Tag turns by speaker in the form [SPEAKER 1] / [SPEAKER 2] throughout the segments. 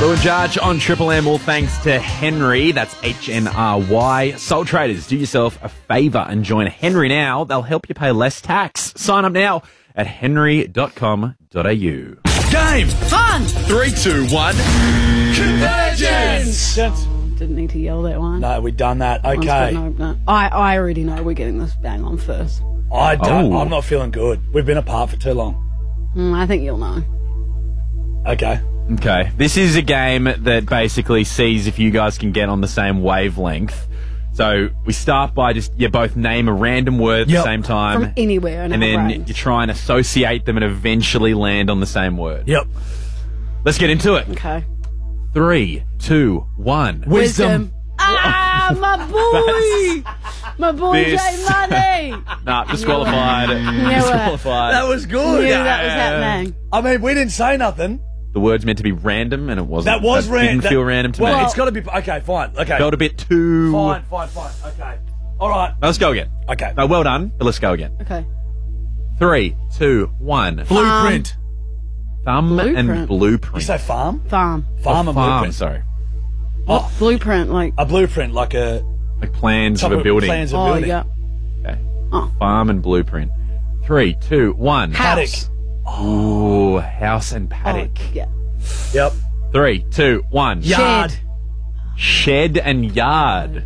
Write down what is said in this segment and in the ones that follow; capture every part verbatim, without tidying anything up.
[SPEAKER 1] Lou and Judge on Triple M, all thanks to Henry. That's H N R Y. Soul Traders, do yourself a favour and join Henry now. They'll help you pay less tax. Sign up now at henry dot com dot a u.
[SPEAKER 2] Game!
[SPEAKER 3] Fun!
[SPEAKER 2] Three, two, one. Convergence!
[SPEAKER 3] Didn't need to yell that one.
[SPEAKER 4] No, we've done that.
[SPEAKER 3] One's got
[SPEAKER 4] Okay.
[SPEAKER 3] no- no. I, I already know we're getting this bang on first.
[SPEAKER 4] I don't,
[SPEAKER 1] Oh.
[SPEAKER 4] I'm not feeling good. We've been apart for too long.
[SPEAKER 3] Mm, I think you'll know.
[SPEAKER 4] Okay.
[SPEAKER 1] Okay. This is a game that basically sees if you guys can get on the same wavelength. So we start by just, you both name a random word at
[SPEAKER 4] Yep.
[SPEAKER 1] the same time.
[SPEAKER 3] From anywhere in
[SPEAKER 1] and
[SPEAKER 3] our
[SPEAKER 1] then
[SPEAKER 3] brains.
[SPEAKER 1] you try and associate them and eventually land on the same word.
[SPEAKER 4] Yep.
[SPEAKER 1] Let's get into it.
[SPEAKER 3] Okay.
[SPEAKER 1] Three, two, one.
[SPEAKER 4] Wisdom.
[SPEAKER 3] Ah, my boy! My boy
[SPEAKER 1] This-
[SPEAKER 3] Jay Money!
[SPEAKER 1] Nah, disqualified.
[SPEAKER 3] it.
[SPEAKER 1] Disqualified.
[SPEAKER 4] That was good.
[SPEAKER 3] Knew
[SPEAKER 1] Yeah.
[SPEAKER 3] that was happening.
[SPEAKER 4] I mean, we didn't say nothing.
[SPEAKER 1] The word's meant to be random, and it wasn't.
[SPEAKER 4] That was
[SPEAKER 1] That
[SPEAKER 4] random.
[SPEAKER 1] Didn't feel random to
[SPEAKER 4] well,
[SPEAKER 1] me.
[SPEAKER 4] it's got to be. Okay, fine. Okay.
[SPEAKER 1] Felt a bit too.
[SPEAKER 4] Fine, fine, fine. Okay. All right.
[SPEAKER 1] Now let's go again.
[SPEAKER 4] Okay.
[SPEAKER 1] No, well done, but let's go again.
[SPEAKER 3] Okay.
[SPEAKER 1] Three, two, one.
[SPEAKER 4] Blueprint.
[SPEAKER 1] Thumb and
[SPEAKER 3] Blueprint.
[SPEAKER 1] blueprint.
[SPEAKER 4] You say farm?
[SPEAKER 3] Farm.
[SPEAKER 4] Farm and
[SPEAKER 1] Farm,
[SPEAKER 4] blueprint.
[SPEAKER 1] sorry.
[SPEAKER 4] Oh,
[SPEAKER 3] Blueprint, like.
[SPEAKER 4] a blueprint, like a
[SPEAKER 1] Like plans
[SPEAKER 4] top
[SPEAKER 1] of a building.
[SPEAKER 4] Plans of
[SPEAKER 3] Oh,
[SPEAKER 4] building.
[SPEAKER 3] yeah.
[SPEAKER 1] Okay.
[SPEAKER 3] Oh.
[SPEAKER 1] Farm and blueprint. Three, two, one.
[SPEAKER 3] House.
[SPEAKER 1] Ooh, house and paddock.
[SPEAKER 3] Oh, yeah.
[SPEAKER 4] Yep.
[SPEAKER 1] Three, two, one.
[SPEAKER 4] Yard.
[SPEAKER 3] Shed.
[SPEAKER 1] Shed and yard.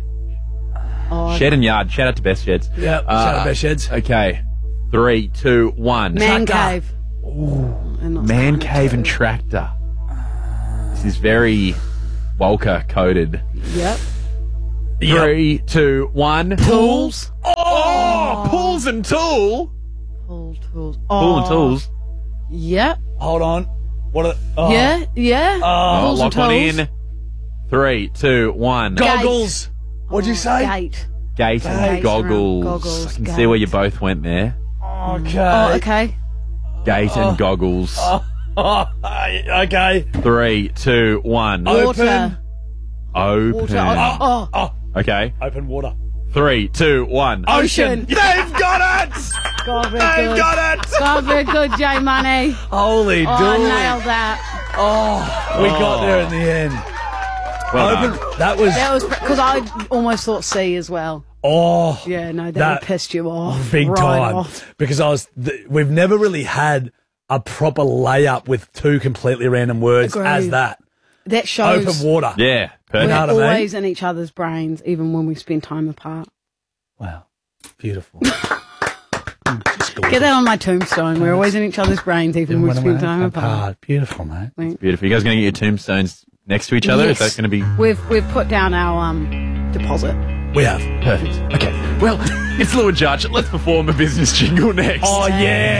[SPEAKER 3] Oh,
[SPEAKER 1] Shed and yard. Shout out to Best Sheds.
[SPEAKER 4] Yep.
[SPEAKER 1] Uh,
[SPEAKER 4] Shout out Best Sheds.
[SPEAKER 1] Okay. Three, two, one.
[SPEAKER 3] Man
[SPEAKER 4] Tractor.
[SPEAKER 3] cave. And not
[SPEAKER 1] Man
[SPEAKER 3] Sonic
[SPEAKER 1] cave and
[SPEAKER 3] too.
[SPEAKER 1] tractor. This is very Walker coded.
[SPEAKER 3] Yep.
[SPEAKER 4] Yep.
[SPEAKER 1] Three, two, one.
[SPEAKER 3] Tools.
[SPEAKER 1] Oh, pools and tool.
[SPEAKER 3] Pool tools.
[SPEAKER 1] Pool and
[SPEAKER 3] Oh,
[SPEAKER 1] tools.
[SPEAKER 3] Yep.
[SPEAKER 4] Hold on. What? Are, oh.
[SPEAKER 3] Yeah. Yeah.
[SPEAKER 1] Oh,
[SPEAKER 3] Pools
[SPEAKER 1] lock
[SPEAKER 3] and
[SPEAKER 1] one
[SPEAKER 3] tools.
[SPEAKER 1] in. Three, two, one.
[SPEAKER 4] Goggles. What'd you
[SPEAKER 3] Oh,
[SPEAKER 4] say?
[SPEAKER 3] Gate.
[SPEAKER 1] Gate and
[SPEAKER 3] Gate.
[SPEAKER 1] goggles.
[SPEAKER 3] Goggles,
[SPEAKER 1] I can
[SPEAKER 3] gate.
[SPEAKER 1] see where you both went there.
[SPEAKER 4] Okay.
[SPEAKER 3] Oh, okay.
[SPEAKER 1] Gate and goggles.
[SPEAKER 4] okay.
[SPEAKER 1] Three, two, one.
[SPEAKER 3] Water.
[SPEAKER 1] Open.
[SPEAKER 3] Water. Oh, oh.
[SPEAKER 4] Oh,
[SPEAKER 1] Okay.
[SPEAKER 4] open water.
[SPEAKER 1] Three, two, one.
[SPEAKER 3] Ocean.
[SPEAKER 4] They've got it.
[SPEAKER 3] God, very
[SPEAKER 4] They've
[SPEAKER 3] good.
[SPEAKER 4] got it.
[SPEAKER 3] God, very good, Jay Money.
[SPEAKER 4] Holy
[SPEAKER 3] Oh, I
[SPEAKER 4] dooly.
[SPEAKER 3] nailed that.
[SPEAKER 4] Oh, we got there in the end.
[SPEAKER 1] Well
[SPEAKER 4] Open.
[SPEAKER 1] done.
[SPEAKER 4] That was.
[SPEAKER 3] That was because I almost thought C as well.
[SPEAKER 4] Oh.
[SPEAKER 3] Yeah, no, that,
[SPEAKER 4] That-
[SPEAKER 3] pissed you off.
[SPEAKER 4] Big
[SPEAKER 3] right
[SPEAKER 4] time.
[SPEAKER 3] Off.
[SPEAKER 4] Because I was. Th- we've never really had a proper layup with two completely random words
[SPEAKER 3] Agreed.
[SPEAKER 4] as that.
[SPEAKER 3] That shows
[SPEAKER 4] Open water.
[SPEAKER 1] Yeah.
[SPEAKER 3] we're
[SPEAKER 1] Perfect.
[SPEAKER 4] know what I mean?
[SPEAKER 3] always in each other's brains, even when we spend time apart.
[SPEAKER 4] Wow. Beautiful.
[SPEAKER 3] Get that on my tombstone. We're always in each other's brains, even when we spend time apart.
[SPEAKER 4] Beautiful, mate.
[SPEAKER 1] Beautiful. You guys going to get your tombstones next to each other? Is
[SPEAKER 3] Yes.
[SPEAKER 1] that going to be
[SPEAKER 3] We've we've put down our um deposit.
[SPEAKER 4] We have.
[SPEAKER 1] perfect? Okay. Well, it's Lou and Judge. Let's perform a business jingle next.
[SPEAKER 4] Oh, yeah.